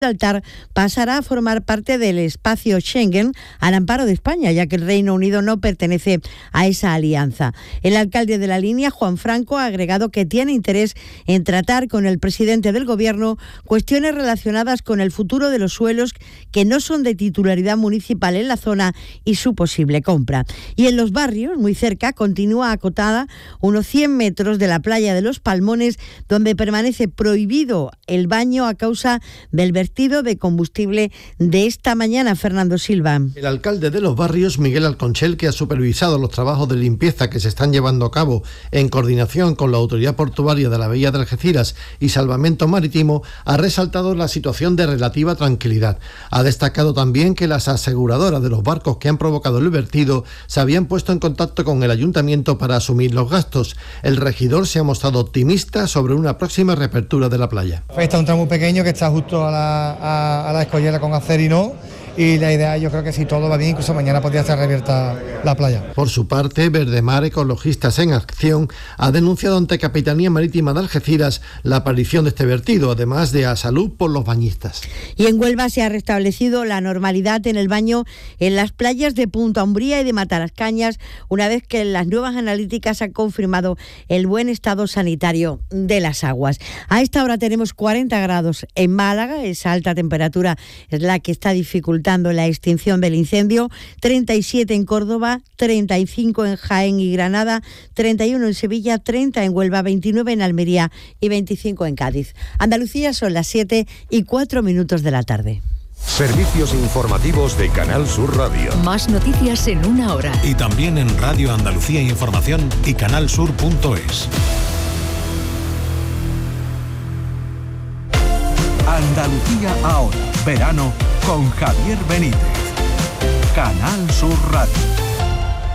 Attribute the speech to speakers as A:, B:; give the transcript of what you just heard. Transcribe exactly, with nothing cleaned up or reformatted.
A: Gibraltar pasará a formar parte del espacio Schengen al amparo de España, ya que el Reino Unido no pertenece a esa alianza. El alcalde de la línea, Juan Franco, ha agregado que tiene interés en tratar con el presidente del Gobierno cuestiones relacionadas con el futuro de los suelos que no son de titularidad municipal en la zona y su posible compra. Y en los barrios, muy cerca, continúa acotada unos cien metros de la playa de Los Palmones, donde permanece prohibido el baño a causa del vertido de combustible de esta mañana. Fernando Silva.
B: El alcalde de Los Barrios, Miguel Alconchel, que ha supervisado los trabajos de limpieza que se están llevando a cabo en coordinación con la Autoridad Portuaria de la Bahía de Algeciras y Salvamento Marítimo, ha resaltado la situación de relativa tranquilidad. Ha destacado también que las aseguradoras de los barcos que han provocado el vertido se habían puesto en contacto con el ayuntamiento para asumir los gastos. El regidor se ha mostrado optimista sobre una próxima reapertura de la playa.
C: Está un tramo pequeño que está justo a la A, a la escollera con Acerino, y la idea, yo creo que si todo va bien, incluso mañana podría estar reabierta la playa.
B: Por su parte, Verdemar, Ecologistas en Acción, ha denunciado ante Capitanía Marítima de Algeciras la aparición de este vertido, además de a salud por los bañistas.
A: Y en Huelva se ha restablecido la normalidad en el baño en las playas de Punta Umbría y de Matalascañas, una vez que las nuevas analíticas han confirmado el buen estado sanitario de las aguas. A esta hora tenemos cuarenta grados en Málaga, esa alta temperatura es la que está dificultando la extinción del incendio, treinta y siete en Córdoba, treinta y cinco en Jaén y Granada, treinta y uno en Sevilla, treinta en Huelva, veintinueve en Almería y veinticinco en Cádiz. Andalucía, son las siete y cuatro minutos de la tarde.
D: Servicios informativos de Canal Sur Radio.
E: Más noticias en una hora.
F: Y también en Radio Andalucía Información y canalsur punto es.
G: Andalucía ahora, verano con Javier Benítez. Canal Sur Radio.